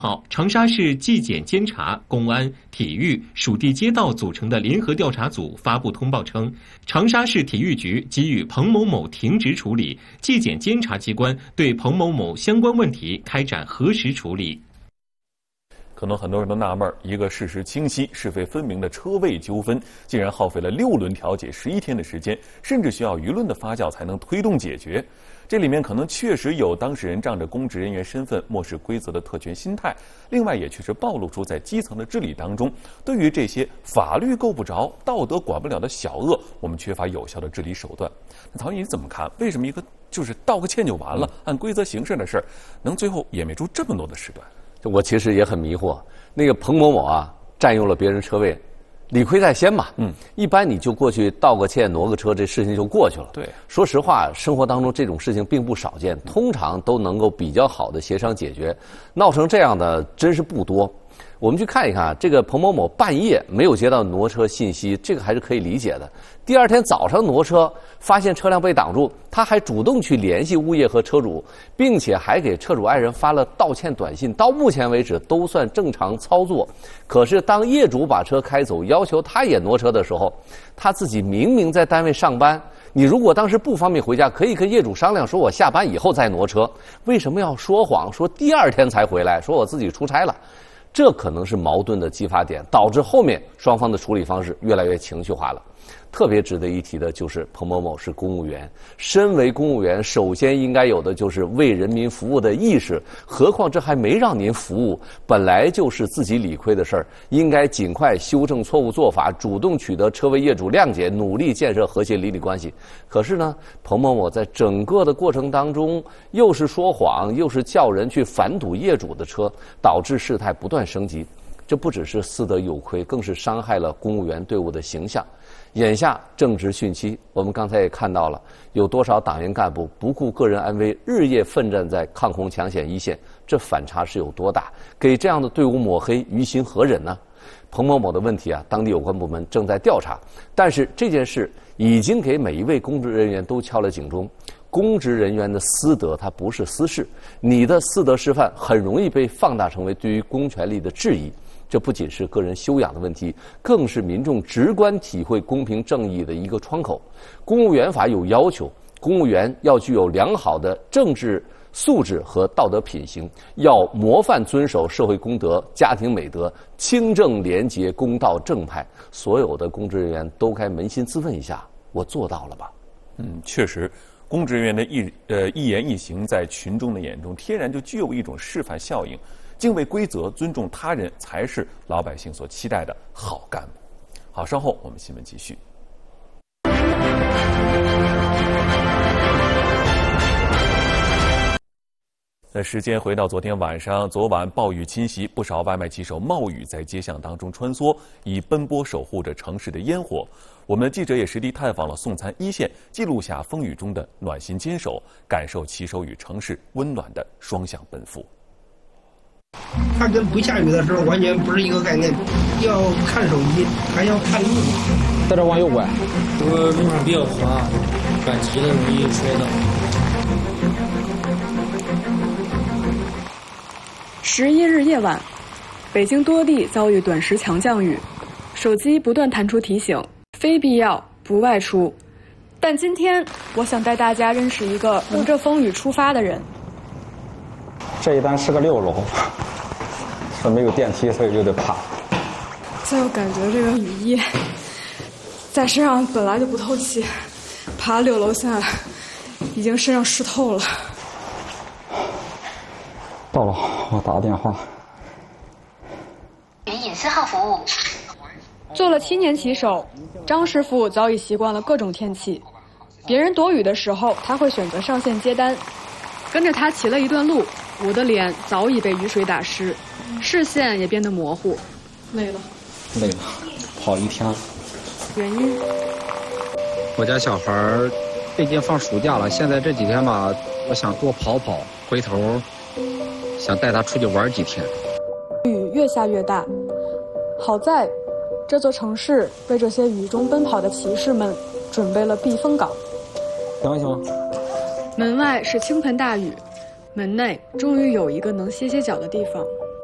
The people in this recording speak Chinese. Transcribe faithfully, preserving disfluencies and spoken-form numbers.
好，长沙市纪检监察、公安、体育、属地街道组成的联合调查组发布通报称，长沙市体育局给予彭某某停职处理，纪检监察机关对彭某某相关问题开展核实处理。 可能很多人都纳闷，一个事实清晰、是非分明的车位纠纷，竟然耗费了六轮调解十一天的时间，甚至需要舆论的发酵才能推动解决。这里面可能确实有当事人仗着公职人员身份漠视规则的特权心态，另外也确实暴露出在基层的治理当中，对于这些法律够不着、道德管不了的小恶，我们缺乏有效的治理手段。那曹毅你怎么看？为什么一个就是道个歉就完了，按规则行事的事儿，能最后演变出这么多的事端？ 我其实也很迷惑，那个彭某某啊，占用了别人车位，理亏在先嘛。嗯，一般你就过去道个歉、挪个车，这事情就过去了。 对， 说实话，生活当中这种事情并不少见，通常都能够比较好的协商解决。闹成这样的真是不多。我们去看一看，这个彭某某半夜没有接到挪车信息，这个还是可以理解的。第二天早上挪车，发现车辆被挡住，他还主动去联系物业和车主，并且还给车主爱人发了道歉短信。到目前为止都算正常操作。可是当业主把车开走，要求他也挪车的时候，他自己明明在单位上班，你如果当时不方便回家，可以跟业主商量，说我下班以后再挪车。为什么要说谎，说第二天才回来，说我自己出差了？这可能是矛盾的激发点，导致后面双方的处理方式越来越情绪化了。特别值得一提的就是彭某某是公务员，身为公务员，首先应该有的就是为人民服务的意识，何况这还没让您服务，本来就是自己理亏的事儿，应该尽快修正错误做法，主动取得车位业主谅解，努力建设和谐邻里关系。可是呢，彭某某在整个的过程当中，又是说谎，又是叫人去反堵业主的车，导致事态不断升级。这不只是私德有亏，更是伤害了公务员队伍的形象。眼下正值汛期，我们刚才也看到了，有多少党员干部不顾个人安危，日夜奋战在抗洪抢险一线，这反差是有多大？给这样的队伍抹黑，于心何忍呢？彭某某的问题啊，当地有关部门正在调查，但是这件事已经给每一位公职人员都敲了警钟。公职人员的私德，它不是私事，你的私德示范很容易被放大成为对于公权力的质疑。这不仅是个人修养的问题，更是民众直观体会公平正义的一个窗口。公务员法有要求，公务员要具有良好的政治素质和道德品行，要模范遵守社会公德、家庭美德，清正廉洁、公道正派。所有的公职人员都该扪心自问一下：我做到了吧？ 嗯，确实，公职人员的一呃一言一行，在群众的眼中，天然就具有一种示范效应。敬畏规则、尊重他人，才是老百姓所期待的好干部。好，稍后我们新闻继续。那时间回到昨天晚上，昨晚暴雨侵袭，不少外卖骑手冒雨在街巷当中穿梭，以奔波守护着城市的烟火。我们的记者也实地探访了送餐一线，记录下风雨中的暖心坚守，感受骑手与城市温暖的双向奔赴。 它跟不下雨的时候完全不是一个概念，要看手机，还要看路。 在这往右拐。 这个路上比较滑，赶急了容易摔倒。 十一日夜晚，北京多地遭遇短时强降雨，手机不断弹出提醒，非必要不外出。但今天，我想带大家认识一个迎着风雨出发的人。 这一单是个六楼，是没有电梯，所以就得爬。 再有感觉这个雨衣在身上本来就不透气，爬六楼现在已经身上湿透了。 到了，我打个电话。 云隐私号服务。 做了七年骑手，张师傅早已习惯了各种天气。别人躲雨的时候，他会选择上线接单。跟着他骑了一段路，我的脸早已被雨水打湿，视线也变得模糊。累了。 累了，跑一天。 原因？ 我家小孩最近放暑假了，现在这几天吧，我想多跑跑，回头想带他出去玩几天。 雨越下越大，好在这座城市为这些雨中奔跑的骑士们准备了避风港。 行行。 门外是倾盆大雨，门内终于有一个能歇歇脚的地方。